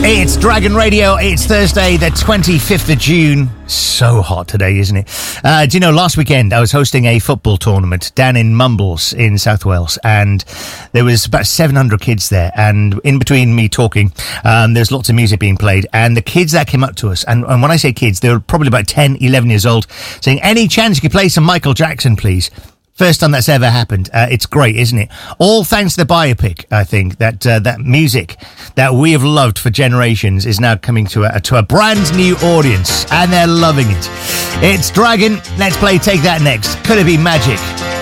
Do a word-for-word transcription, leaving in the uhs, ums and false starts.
It's Dragon Radio. It's Thursday, the twenty-fifth of June. So hot today, isn't it? Uh, do you know, last weekend I was hosting a football tournament down in Mumbles in South Wales, and there was about seven hundred kids there. And in between me talking, um, there's lots of music being played. And the kids that came up to us, and, and when I say kids, they were probably about ten, eleven years old, saying, any chance you could play some Michael Jackson, please? First time that's ever happened. Uh, it's great, isn't it? All thanks to the biopic, I think, that uh, that music that we have loved for generations is now coming to a, to a brand new audience, and they're loving it. It's Dragon. Let's play Take That next. Could it be magic?